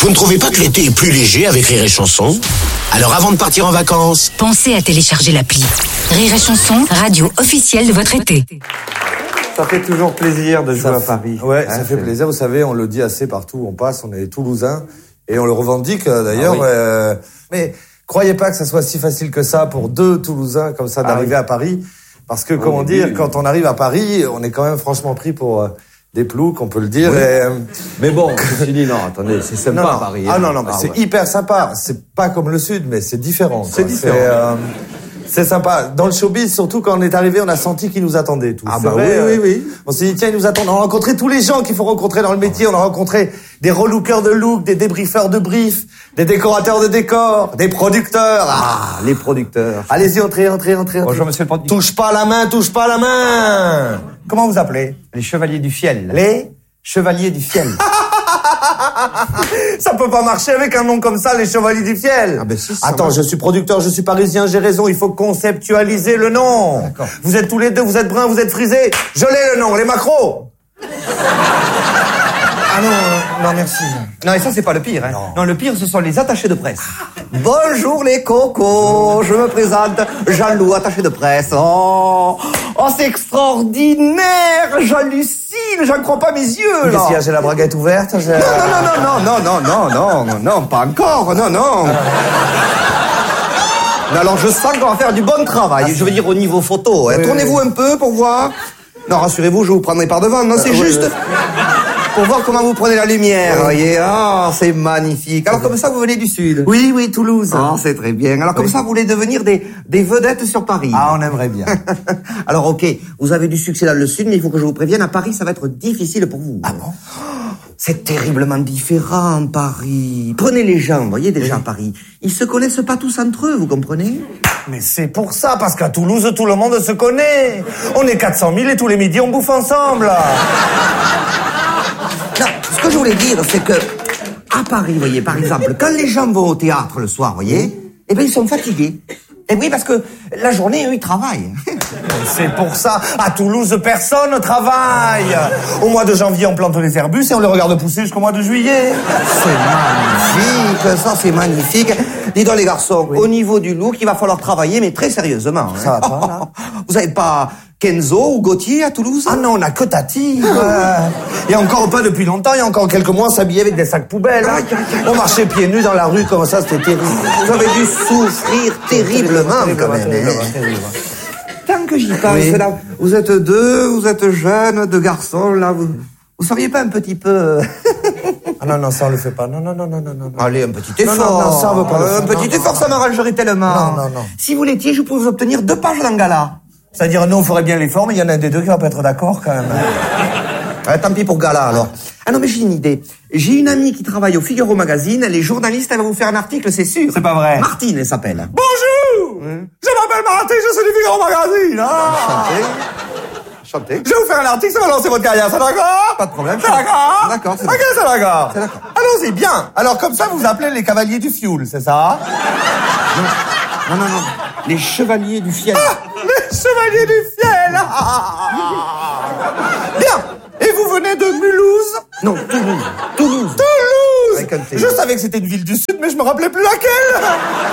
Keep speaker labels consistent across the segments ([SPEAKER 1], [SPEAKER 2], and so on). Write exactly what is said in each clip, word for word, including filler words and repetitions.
[SPEAKER 1] Vous ne trouvez pas que l'été est plus léger avec Rire et Chanson? Alors avant de partir en vacances,
[SPEAKER 2] pensez à télécharger l'appli. Rire et Chanson, radio officielle de votre été.
[SPEAKER 3] Ça fait toujours plaisir de jouer
[SPEAKER 4] ça
[SPEAKER 3] à Paris.
[SPEAKER 4] Ouais,
[SPEAKER 3] hein,
[SPEAKER 4] ça fait plaisir. Vous savez, on le dit assez partout où on passe. On est Toulousains et on le revendique d'ailleurs. Ah oui. euh, mais croyez pas que ça soit si facile que ça pour deux Toulousains comme ça d'arriver ah oui. à Paris. Parce que, comment oui, dire, oui. quand on arrive à Paris, on est quand même franchement pris pour euh, des ploucs, on peut le dire.
[SPEAKER 3] Oui.
[SPEAKER 4] Et, euh,
[SPEAKER 3] mais bon, je dis non, attendez, c'est sympa
[SPEAKER 4] non, non.
[SPEAKER 3] à Paris.
[SPEAKER 4] Ah
[SPEAKER 3] hein.
[SPEAKER 4] non, non, mais ah, c'est ouais. hyper sympa. C'est pas comme le Sud, mais c'est différent.
[SPEAKER 3] C'est différent.
[SPEAKER 4] C'est, euh, c'est sympa. Dans le showbiz, surtout quand on est arrivé, on a senti qu'ils nous attendaient tous.
[SPEAKER 3] Ah
[SPEAKER 4] c'est
[SPEAKER 3] bah
[SPEAKER 4] vrai,
[SPEAKER 3] oui,
[SPEAKER 4] euh,
[SPEAKER 3] oui, oui.
[SPEAKER 4] On s'est dit, tiens, ils nous attendent. On a rencontré tous les gens qu'il faut rencontrer dans le métier. On a rencontré des relookers de look, des débriefeurs de briefs, des décorateurs de décors, des producteurs.
[SPEAKER 3] Ah, les producteurs.
[SPEAKER 4] Allez-y, entrez, entrez, entrez.
[SPEAKER 3] Bonjour, monsieur le producteur.
[SPEAKER 4] Touche pas la main, touche pas la main. Comment vous appelez?
[SPEAKER 3] Les chevaliers du fiel.
[SPEAKER 4] Les
[SPEAKER 3] chevaliers du fiel.
[SPEAKER 4] Ça peut pas marcher avec un nom comme ça, les chevaliers du fiel.
[SPEAKER 3] Ah ben si,
[SPEAKER 4] Attends,
[SPEAKER 3] va.
[SPEAKER 4] je suis producteur, je suis parisien, j'ai raison, il faut conceptualiser le nom.
[SPEAKER 3] D'accord.
[SPEAKER 4] Vous êtes tous les deux, vous êtes bruns, vous êtes frisés. Je l'ai le nom, les macros.
[SPEAKER 3] Ah non, euh, non merci. Non, et ça c'est pas le pire. Hein. Non. non, le pire ce sont les attachés de presse. Bonjour les cocos, je me présente, Jean-Loup, attaché de presse. Oh, oh c'est extraordinaire, j'hallucine, j'en crois pas mes yeux.
[SPEAKER 4] Qu'est-ce qu'il y a, j'ai la braguette ouverte j'ai...
[SPEAKER 3] Non, non, non, non, non, non, non, non, non, pas encore, non, non. Mais alors je sens qu'on va faire du bon travail, ah, je veux dire au niveau photo. Hein. Oui, Tournez-vous oui. un peu pour voir. Non, rassurez-vous, je vous prendrai par devant, non, c'est euh, juste... Oui, oui. Pour voir comment vous prenez la lumière, vous voyez. Ah, oh, c'est magnifique. Alors comme ça, vous venez du Sud?
[SPEAKER 4] Oui, oui, Toulouse.
[SPEAKER 3] Ah, oh, c'est très bien. Alors comme oui. ça, vous voulez devenir des, des vedettes sur Paris?
[SPEAKER 4] Ah, on aimerait bien.
[SPEAKER 3] Alors ok, vous avez du succès dans le Sud, mais il faut que je vous prévienne, à Paris, ça va être difficile pour vous.
[SPEAKER 4] Ah bon?
[SPEAKER 3] C'est terriblement différent, Paris. Prenez les gens, vous voyez, déjà oui. à Paris. Ils se connaissent pas tous entre eux, vous comprenez?
[SPEAKER 4] Mais c'est pour ça, parce qu'à Toulouse, tout le monde se connaît. On est quatre cent mille et tous les midis, on bouffe ensemble.
[SPEAKER 3] Non, ce que je voulais dire, c'est que, à Paris, vous voyez, par exemple, quand les gens vont au théâtre le soir, vous voyez, eh ben, ils sont fatigués. Et oui, parce que la journée, eux, ils travaillent.
[SPEAKER 4] C'est pour ça. À Toulouse, personne ne travaille. Au mois de janvier, on plante les herbus et on les regarde pousser jusqu'au mois de juillet.
[SPEAKER 3] C'est magnifique, ça, c'est magnifique. Dis donc, les garçons, oui. au niveau du look, il va falloir travailler, mais très sérieusement.
[SPEAKER 4] Ça va pas, là.
[SPEAKER 3] Vous avez pas Kenzo ou Gauthier à Toulouse?
[SPEAKER 4] Ah non, on a que Tati. Et encore pas depuis longtemps, il y a encore quelques mois, on s'habillait avec des sacs poubelles. Hein. On marchait pieds nus dans la rue comme ça, c'était terrible.
[SPEAKER 3] Vous avez dû souffrir terriblement, quand même. Tant que j'y pense, oui. là, vous êtes deux, vous êtes jeunes, deux garçons, là, vous... Vous seriez pas un petit peu...
[SPEAKER 4] Ah non, non, ça on le fait pas. Non, non, non, non, non, non.
[SPEAKER 3] Allez, un petit effort.
[SPEAKER 4] Non, non, non, ça on veut pas le
[SPEAKER 3] faire. Un petit non, effort, non, ça m'arrangerait tellement.
[SPEAKER 4] Non, non, non.
[SPEAKER 3] Si vous l'étiez, je pourrais vous obtenir deux pages dans Gala.
[SPEAKER 4] C'est-à-dire, nous, on ferait bien l'effort, mais il y en a un des deux qui va pas être d'accord, quand même.
[SPEAKER 3] Ah, tant pis pour Gala, alors. Ah non, mais j'ai une idée. J'ai une amie qui travaille au Figaro Magazine. Elle est journaliste, elle va vous faire un article, c'est sûr.
[SPEAKER 4] C'est pas vrai.
[SPEAKER 3] Martine, elle s'appelle.
[SPEAKER 4] Bonjour! Hum. Je m'appelle Martine, je suis du Figaro Magazine. Ah.
[SPEAKER 3] Chantez. Chantez.
[SPEAKER 4] Je vais vous faire un article, ça va lancer votre carrière, c'est d'accord?
[SPEAKER 3] Pas de problème.
[SPEAKER 4] C'est d'accord?
[SPEAKER 3] D'accord, c'est
[SPEAKER 4] d'accord. Ok, c'est d'accord.
[SPEAKER 3] C'est d'accord.
[SPEAKER 4] Allons-y, bien. Alors, comme ça, vous vous appelez les cavaliers du fioul, c'est ça?
[SPEAKER 3] Non. Non, non, non. Les chevaliers du fiel.
[SPEAKER 4] Ah, les chevaliers du fiel. Ah. Bien. Et vous venez de Mulhouse?
[SPEAKER 3] Non, Toulouse. Toulouse.
[SPEAKER 4] Toulouse.
[SPEAKER 3] Avec un T.
[SPEAKER 4] Je savais que c'était une ville du Sud, mais je me rappelais plus laquelle.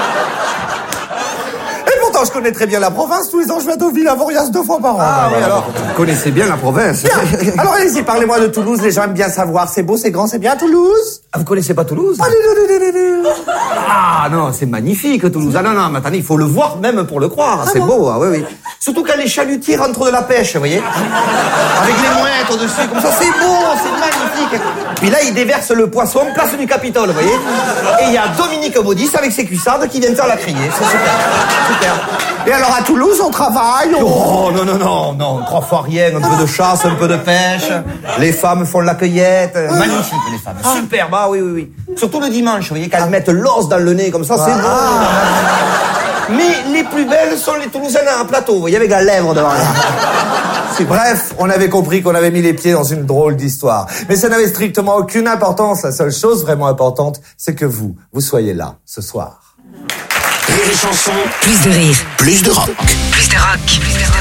[SPEAKER 4] Et pourtant, je connais très bien la province. Tous les ans, je vais à Deauville, à Vorias deux fois par an.
[SPEAKER 3] Ah oui, alors. Vous connaissez bien la province.
[SPEAKER 4] Bien. Alors, allez-y, parlez-moi de Toulouse. Les gens aiment bien savoir. C'est beau, c'est grand, c'est bien, Toulouse?
[SPEAKER 3] Ah, vous connaissez pas Toulouse?
[SPEAKER 4] Ah, du, du, du, du, du.
[SPEAKER 3] Ah non, c'est magnifique, Toulouse. Ah non, non, mais attendez, il faut le voir même pour le croire. Ah, c'est bon. beau, ah oui, oui. Surtout quand les chalutiers rentrent de la pêche, vous voyez. Avec les mouettes au-dessus, comme ça, c'est beau, c'est magnifique. Puis là, ils déversent le poisson place du Capitole, vous voyez. Et il y a Dominique Baudis avec ses cuissardes qui viennent faire la criée. C'est super, super.
[SPEAKER 4] Et alors, à Toulouse, on travaille, on...
[SPEAKER 3] Oh, non, non, non, non, trois fois rien, un peu de chasse, un peu de pêche. Les femmes font la cueillette. Magnifique, les femmes. Superbe, ah oui, oui, oui. Surtout le dimanche, vous voyez, quand elles mettent l'os dans le nez, comme ça, c'est beau. Mais les plus belles sont les Toulousaines à plateau, vous voyez, avec la lèvre devant là.
[SPEAKER 4] Bref, on avait compris qu'on avait mis les pieds dans une drôle d'histoire. Mais ça n'avait strictement aucune importance. La seule chose vraiment importante, c'est que vous, vous soyez là, ce soir.
[SPEAKER 1] Rire et Chanson.
[SPEAKER 2] Plus de rire.
[SPEAKER 1] Plus de rock.
[SPEAKER 2] Plus de rock. Plus de rock.